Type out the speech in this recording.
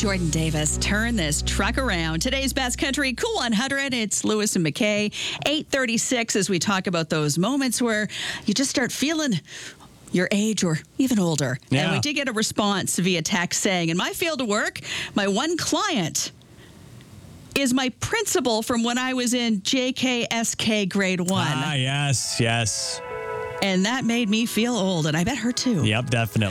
Jordan Davis, turn this truck around. Today's Best Country Cool 100. It's Lewis and McKay. 8:36 as we talk about those moments where you just start feeling your age or even older. Yeah. And we did get a response via text saying, in my field of work, my one client is my principal from when I was in JKSK grade 1. Ah, yes. And that made me feel old, and I bet her too. Yep, definitely.